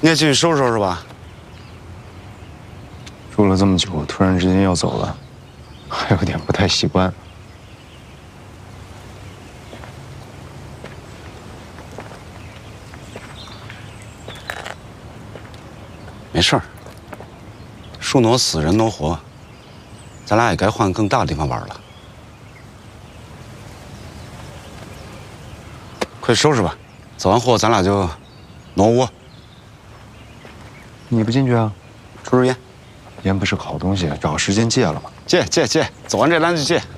你也进去收拾收拾吧。 住了这么久，突然之间要走了，还有点不太习惯。 没事儿，树挪死，人挪活，咱俩也该换更大的地方玩了。快收拾吧，走完货咱俩就挪屋。 你不进去啊？ 抽根烟。 烟不是个好东西，找个时间戒了嘛。 戒，走完这单就戒。